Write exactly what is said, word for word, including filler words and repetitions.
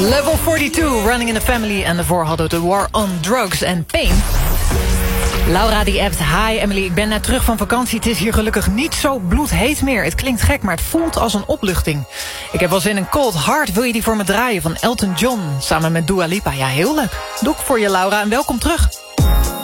Level forty-two, Running in the Family. En daarvoor hadden we de War on Drugs and Pain. Laura die appt: hi Emily, ik ben net terug van vakantie. Het is hier gelukkig niet zo bloedheet meer. Het klinkt gek, maar het voelt als een opluchting. Ik heb wel zin in Cold Heart. Wil je die voor me draaien van Elton John samen met Dua Lipa? Ja, heel leuk. Doe ik voor je, Laura, en welkom terug.